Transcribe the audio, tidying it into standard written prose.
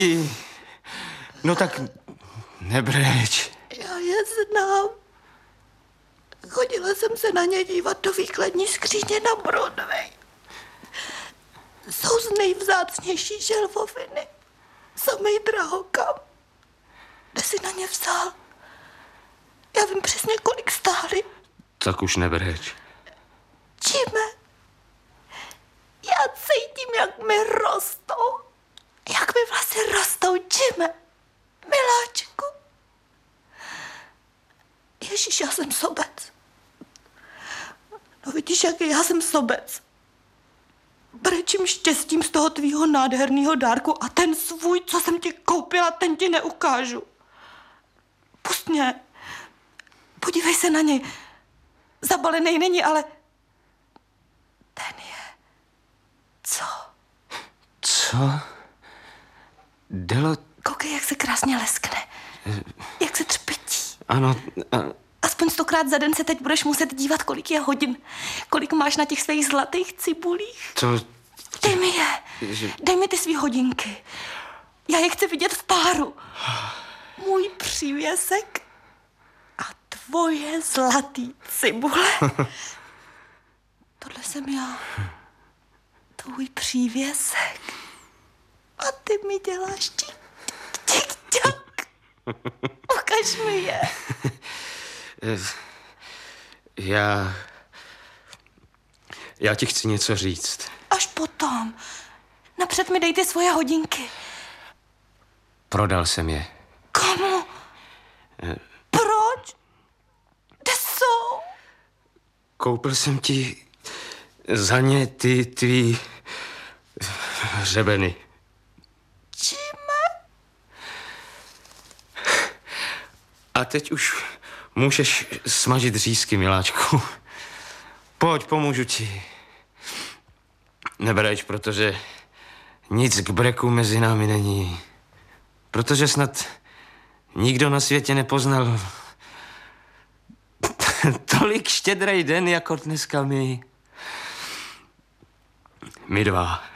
No tak nebreč. Já je znám. Chodila jsem se na ně dívat do výkladní skříně na Broadway. Jsou z nejvzácnější želvoviny. Samej drahokam. Kde jsi na ně vzal? Já vím přesně, kolik stály. Tak už nebreč. Jime, já cítím, jak mi rostou. Jak mi vlastně rostou, Jime. Miláčku. Ježíš, já jsem sobec. No vidíš, jak já jsem sobec. Brečím štěstím z toho tvýho nádherného dárku a ten svůj, co jsem ti koupila, ten ti neukážu. Pust mě. Podívej se na něj. Zabalenej není, ale ten je... Co? Co? Delo... Koukej, jak se krásně leskne. Jak se třpití. Ano. Aspoň 100krát za den se teď budeš muset dívat, kolik je hodin. Kolik máš na těch svých zlatých cibulích. To... Dej mi je. Dej mi ty svý hodinky. Já je chci vidět v páru. Můj přívěsek a tvoje zlatý cibule. Tohle jsem já. Tvůj přívěsek. A ty mi děláš tik-tak. Ukaž mi je. Já ti chci něco říct. Až potom. Napřed mi dej ty svoje hodinky. Prodal jsem je. Komu? Proč? Kde jsou? Koupil jsem ti za ně ty tvý hřebeny. Jime? A teď už můžeš smažit řízky, miláčku. Pojď, pomůžu ti. Nebreč, protože nic k breku mezi námi není. Protože snad nikdo na světě nepoznal tolik štědrej den, jako dneska my. My dva.